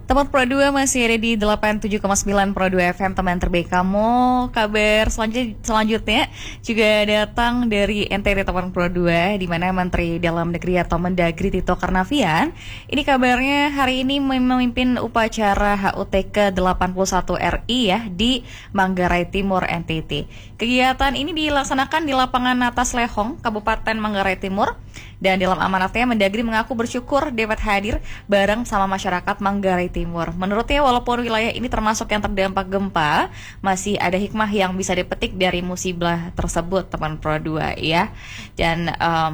Teman Pro 2 masih ada di 87,9 Pro 2 FM, teman terbaik kamu. Kabar selanjutnya juga datang dari NTT teman Pro 2, di mana Menteri Dalam Negeri atau Mendagri Tito Karnavian ini kabarnya hari ini memimpin upacara HUT ke-81 RI ya di Manggarai Timur NTT. Kegiatan ini dilaksanakan di lapangan Atas Lehong, Kabupaten Manggarai Timur. Dan dalam amanatnya Mendagri mengaku bersyukur dapat hadir bareng sama masyarakat Manggarai Timur. Menurutnya walaupun wilayah ini termasuk yang terdampak gempa, masih ada hikmah yang bisa dipetik dari musibah tersebut, teman Pro 2 ya. Dan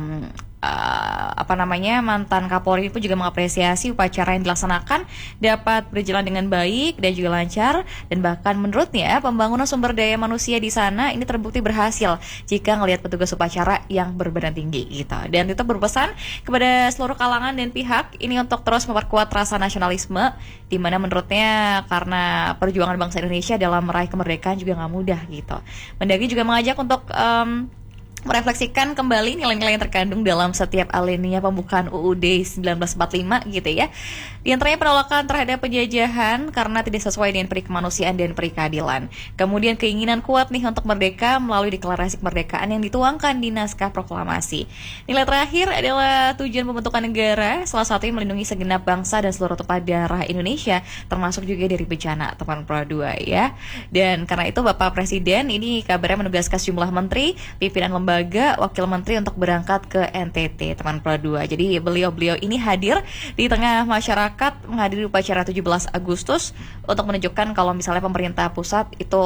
mantan Kapolri pun juga mengapresiasi upacara yang dilaksanakan dapat berjalan dengan baik dan juga lancar, dan bahkan menurutnya pembangunan sumber daya manusia di sana ini terbukti berhasil jika ngelihat petugas upacara yang berbadan tinggi gitu. Dan itu berpesan kepada seluruh kalangan dan pihak ini untuk terus memperkuat rasa nasionalisme, di mana menurutnya karena perjuangan bangsa Indonesia dalam meraih kemerdekaan juga nggak mudah gitu. Mendagri juga mengajak untuk merefleksikan kembali nilai-nilai yang terkandung dalam setiap alinea pembukaan UUD 1945 gitu ya. Di antaranya penolakan terhadap penjajahan karena tidak sesuai dengan peri kemanusiaan dan peri keadilan. Kemudian keinginan kuat nih untuk merdeka melalui deklarasi kemerdekaan yang dituangkan di naskah proklamasi. Nilai terakhir adalah tujuan pembentukan negara, salah satunya melindungi segenap bangsa dan seluruh tumpah darah Indonesia, termasuk juga dari bencana, teman Pro 2 ya. Dan karena itu Bapak Presiden ini kabarnya menugaskan sejumlah menteri, pimpinan lembaga, wakil menteri untuk berangkat ke NTT, teman Pro 2. Jadi beliau-beliau ini hadir di tengah masyarakat menghadiri upacara 17 Agustus untuk menunjukkan kalau misalnya pemerintah pusat itu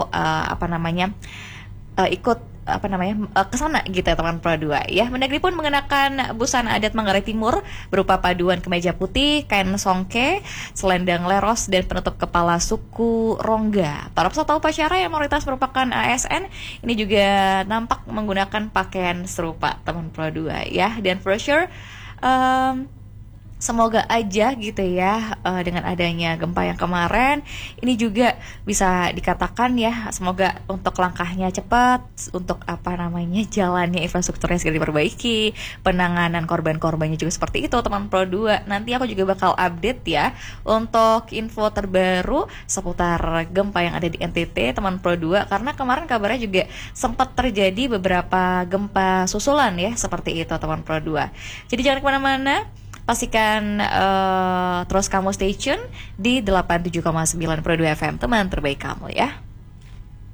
ikut ke sana gitu ya, teman Pro 2 ya. Mendagri pun mengenakan busana adat Manggarai Timur berupa paduan kemeja putih, kain songke, selendang leros dan penutup kepala suku Rongga. Para peserta upacara yang mayoritas merupakan ASN ini juga nampak menggunakan pakaian serupa, teman Pro 2 ya. Dan for sure semoga aja gitu ya, dengan adanya gempa yang kemarin ini juga bisa dikatakan ya, semoga untuk langkahnya cepat, untuk jalannya infrastrukturnya segera diperbaiki, penanganan korban-korbannya juga seperti itu, teman Pro 2. Nanti aku juga bakal update ya untuk info terbaru seputar gempa yang ada di NTT, teman Pro 2, karena kemarin kabarnya juga sempat terjadi beberapa gempa susulan ya, seperti itu, teman Pro 2. Jadi jangan kemana-mana, pastikan terus kamu stay tune di 87,9 Pro 2 FM, teman terbaik kamu ya.